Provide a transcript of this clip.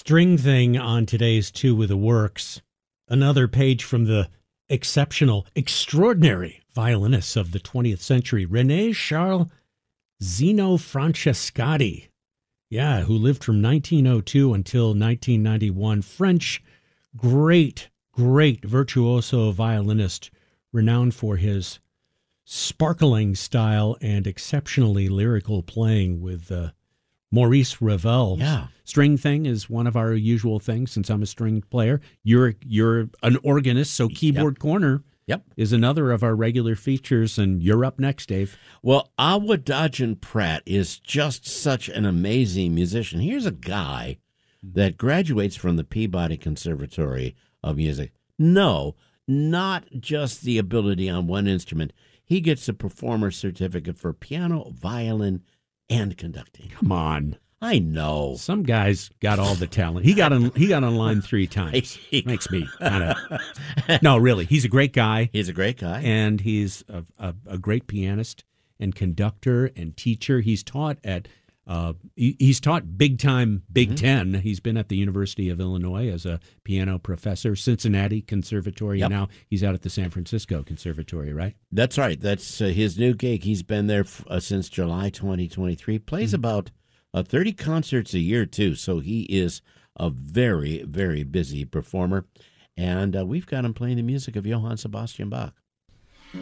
String thing on today's Two with the Works. Another page from the exceptional, extraordinary violinists of the 20th century, René Charles Zeno Francescatti. Yeah, who lived from 1902 until 1991. French, great virtuoso violinist, renowned for his sparkling style and exceptionally lyrical playing with Maurice Ravel. Yeah. String thing is one of our usual things since I'm a string player. You're an organist, so Keyboard Corner is another of our regular features, and you're up next, Dave. Well, Awa Dodgen Pratt is just such an amazing musician. Here's a guy that graduates from the Peabody Conservatory of Music. No, not just the ability on one instrument. He gets a performer's certificate for piano, violin, and conducting. Come on. I know. Some guys got all the talent. He got on line 3 times. Makes me kind of... No, really. He's a great guy. He's a great guy. And he's a great pianist and conductor and teacher. He's taught at... he's taught big-time Big Ten. He's been at the University of Illinois as a piano professor, Cincinnati Conservatory, and now he's out at the San Francisco Conservatory, right? That's right. That's his new gig. He's been there since July 2023. Plays about 30 concerts a year, too, so he is a very, very busy performer. And we've got him playing the music of Johann Sebastian Bach.